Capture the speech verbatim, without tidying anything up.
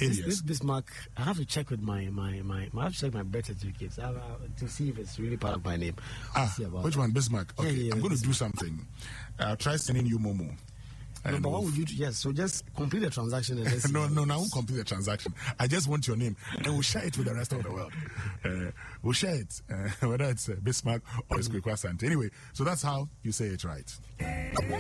Alias. This, this Bismarck, I have to check with my my my. I have to check my birth certificates I have, uh, to see if it's really part of my name. Ah, which one, Bismarck? Okay, yeah, yeah, I'm going to do something. I'll try sending you Momo. No, but what would you do? Yes, so just complete the transaction. And let's no, no, no, I won't complete the transaction. I just want your name, and we'll share it with the rest of the world. Uh, we'll share it, uh, whether it's uh, Bismarck or it's Kweku Asante. Anyway, so that's how you say it right.